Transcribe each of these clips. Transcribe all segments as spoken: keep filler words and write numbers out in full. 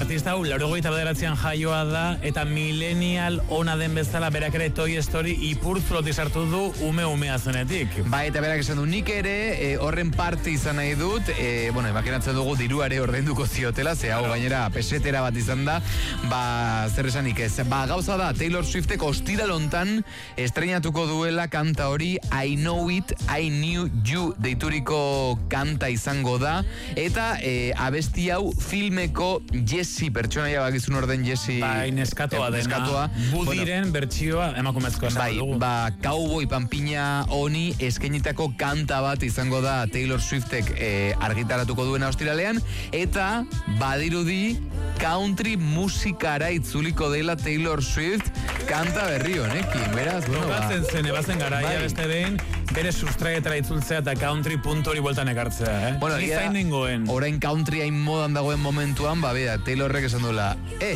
artista hau laurogeita bederatzean jaioa da, eta millennial ona den bezala berak ere Toy Story ipurtzuloti sartu du ume-umea zenetik. Ba, eta berak esan du, nik ere e, horren parte izan nahi dut, e, bueno, imaginatzen dugu diruare ordainduko ziotela, ze hau gainera pesetera bat izan da, ba, zer esanik ez. Ba, gauza da, Taylor Swiftek ostiral hontan estreinatuko duela kanta hori I Know It, I Knew You deituriko kanta izango da, eta e, abesti hau filmeko Jessie, pertsonaia bakizun orden Jessie. Bai, neskatoa dena. Neskatoa. Budiren bueno, bertsioa emakumezkoa esan bai, dugu. Ba, cowboy panpina honi eskainitako kanta bat izango da Taylor Swiftek e, argitaratuko duena ostiralean, eta badirudi country musikara itzuliko dela Taylor Swift kanta berri honekin, beraz, bueno, ba. Lokatzen zen, ebazen garaia bai. Beste den, bere sustraietara itzultzea eta country puntu hori bueltan ekartzea, eh? Bueno, ni zain nengoen. Orain country hain modan dagoen momentuan, ba, bera, Taylorrek esan duela, eh,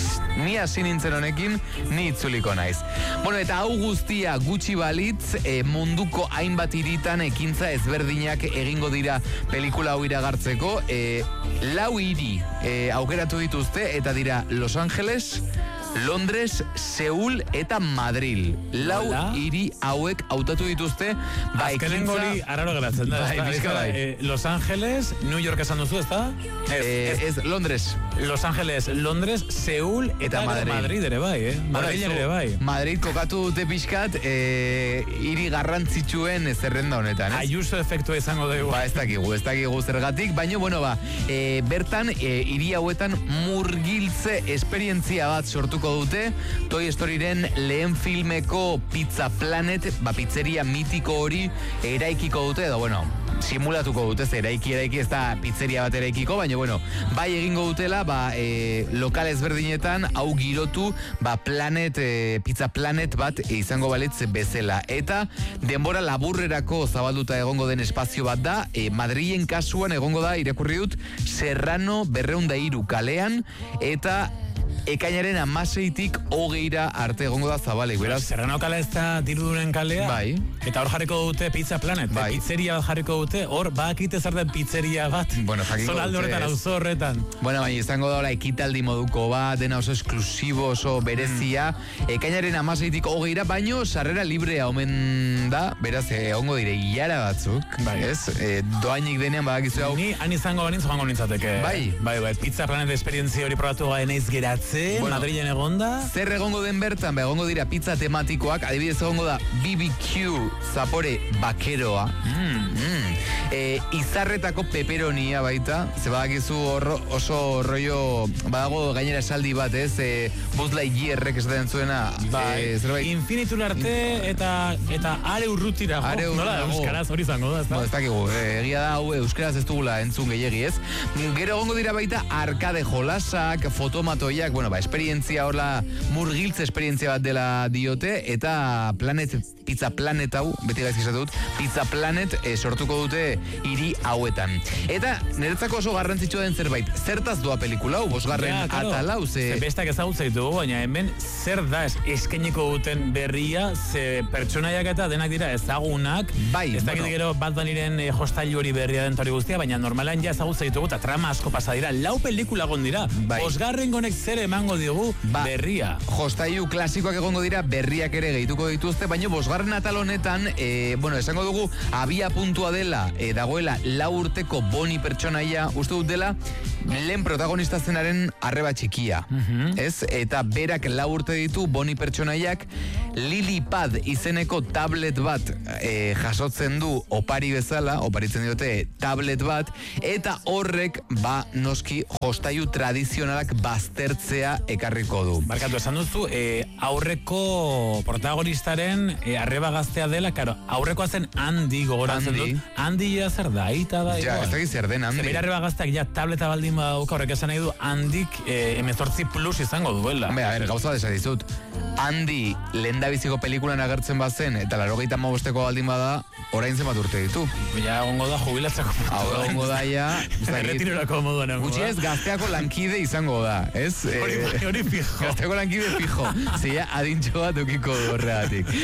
ni hasi nintzen honekin, ni itzuliko naiz. Bueno, eta hau guztia gutxi balitz, eh, munduko hainbat hiritan ekintza ezberdinak egingo dira pelikula hau iragartzeko, eh, lau hiri eh, aukeratu dituzte, eta dira Los Angeles, Londres, Seul eta Madrid. Lau hiri hauek hautatu dituzte. Ba, azkenengo hori arraro geratzen da. Bai, bizka bai. Eh, Los Angeles, New York esan duzu, ez da? Ez, eh, ez, ez Londres. Los Angeles, Londres, Seul eta, eta Madrid. Madrid ere bai, eh? Madrid ere bai. Madrid kokatu dute pixkat eh, hiri garrantzitsuen zerrenda honetan, ez? Ayuso efektua izango dugu. Ba, ez dakigu, ez dakigu zergatik, baina, bueno, ba, eh, bertan, eh, hiri hauetan murgiltze esperientzia bat sortuko dute, Toy Storyren lehen filmeko Pizza Planet, ba, pizzeria mitiko hori eraikiko dute, edo, bueno, simulatuko dute, ze eraiki eraiki ez da pizzeria bat eraikiko, baina, bueno, bai egingo dutela, ba, e, lokal ezberdinetan, hau girotu, ba, Planet, e, Pizza Planet bat izango balitz bezala. Eta denbora laburrerako zabalduta egongo den espazio bat da, e, Madrilen kasuan egongo da, irakurri dut, Serrano berreunda hiru kalean, eta ekainaren amaseitik hogeira arte egongo da zabalik, beraz? Serrano kale ez da dirudunen kalea, bai. Eta hor jarriko dute Pizza Planet, bai. Pizzeria bat jarriko dute, hor bakite zer den pizzeria bat, bueno, zonalde horretan, auzo horretan. Bueno, baina izango da ekitaldi moduko bat, dena oso esklusibo, oso berezia, mm. ekainaren amaseitik hogeira, baino sarrera librea omen da, beraz, egongo dire hilara batzuk, bai. Ez? E, doainik denean badakizu hau. Ni han izango banintz joango nintzateke. Bai. Bai, bai, Pizza Planet esperientzia hori probatu gaen eiz geratzen. Bueno, Madrilen egonda. Zer egongo den bertan, ba, egongo dira pizza tematikoak, adibidez egongo da B B Q zapore bakeroa. Mm. Mm. E, izarretako peperonia baita, ze badakizu orro, oso rollo, badago gainera esaldi bat, ez? E, Buzz Lightyearrek esaten zuena. Bai, e, zerbait... infinitur arte eta eta are urrutira. Are urrutira. Nola, euskaraz hori zango da, ez da? No, ez dakigu, e, egia da, hau euskaraz ez dugula entzun gehiagi, ez? Gero egongo dira baita arkade jolasak, fotomatoiak, bueno, ba, esperientzia horla murgiltze esperientzia bat dela diote, eta Planet, Pizza Planet hau, beti gaizki esatu dut, Pizza Planet e, sortuko dute hiri hauetan. Eta niretzako oso garrantzitsua den zerbait, zertaz doa pelikula hau, bosgarren ja, claro. Atalau, ze... Ze bestak ezagutza ditugu, baina hemen zer da ez eskainiko duten berria, ze pertsonaiak eta denak dira ezagunak, bai, ez dakit bueno. Gero Bad Bunnyren e, hostailu hori berria den hori guztia, baina normalan ja ezagutza ditugu, eta trama asko pasa dira, lau pelikula gon dira, bai. Bosgarren gonek zer emango diogu ba, berria. Jostailu klasikoak egongo dira, berriak ere gehituko dituzte, baina bosgarren atal honetan, e, bueno, esango dugu, abia puntua dela, e, dagoela lau urteko Boni pertsonaia, uste dut dela, lehen protagonista zenaren arreba txikia. Mm-hmm. Ez? Eta berak lau urte ditu Boni pertsonaiak, Lily Pad izeneko tablet bat e, jasotzen du opari bezala, oparitzen diote tablet bat, eta horrek, ba, noski, jostailu tradizionalak baztertzea ekarriko du. Barkatu, esan duzu, e, aurreko protagonistaren e, arreba gaztea dela, karo, aurrekoa zen Andy gogoratzen dut. Andy ja zer da, eta da. Ja, ez dakit zer den Andy. Zer arreba gazteak ja tableta baldin badauka, horrek esan nahi du Andyk e, emezortzi plus izango duela. Hombre, a ver, gauza desa dizut. Andy lehendabiziko pelikulan agertzen bazen, eta larogeita hamabosteko baldin bada, orain zenbat urte ditu. Ja, egongo da jubilatzeko. Hau egongo da, ja. Erretirorako moduan egongo da. Gutxiez, gazteako lankide izango da, ez? Hori, hori fijo. Gazteako lankide fijo. Zia, adintxo bat ukiko du horregatik. Bueno,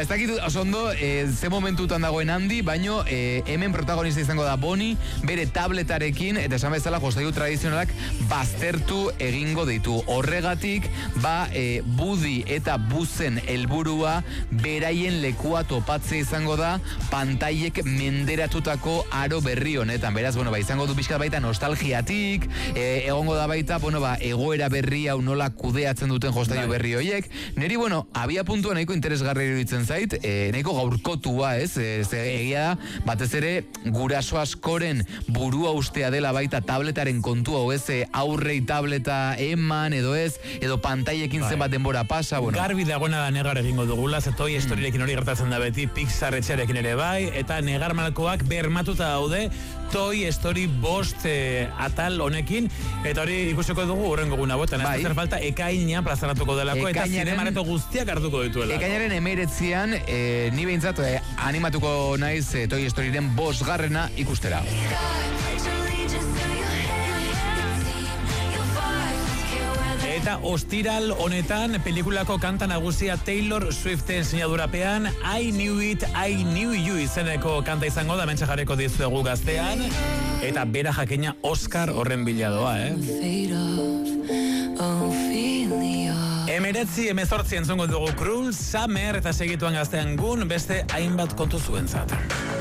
ez dakit oso ondo e, ze momentutan dagoen handi, baino e, hemen protagonista izango da Bonnie, bere tabletarekin, eta esan bezala jostailu tradizionalak baztertu egingo ditu. Horregatik, ba, e, Budi eta Buzen helburua beraien lekua topatzea izango da pantailek menderatutako aro berri honetan. Beraz, bueno, ba, izango du pixkat baita nostalgiatik, e, egongo da baita, bueno, ba, egoera berri hau nola kudeatzen duten jostailu berri hoiek. Neri, bueno, abia puntua nahiko interesgarri iruditzen zait, e, nahiko gaurkotua, ez? E, ze, egia da, batez ere, guraso askoren burua ustea dela baita tabletaren kontua, o ez, aurrei tableta eman, edo ez, edo pantailekin zenbat denbora pasa, bueno. Garbi dagoena da negar egingo dugula, ze Toy Storyrekin hori gertatzen da beti, Pixar etxerekin ere bai, eta negar malkoak bermatuta daude Toy Story bost eh, atal honekin, eta hori ikusiko dugu horrengo guna botan, ez zer falta ekainean plazaratuko delako, eta zinemareto guztiak hartuko dituela. Ekainaren emeretzian, eh, ni behintzat eh, animatuko naiz eh, Toy Storyren bost garrena ikustera. Eta ostiral honetan pelikulako kanta nagusia Taylor Swiften sinadurapean I Knew It, I Knew You izeneko kanta izango da, mentxe jarriko dizuegu gaztean, eta bera jakina Oscar horren biladoa, eh? Emeretzi, emezortzi entzongo dugu Cruel Summer, eta segituan gaztean gun, beste hainbat kontu zuentzat.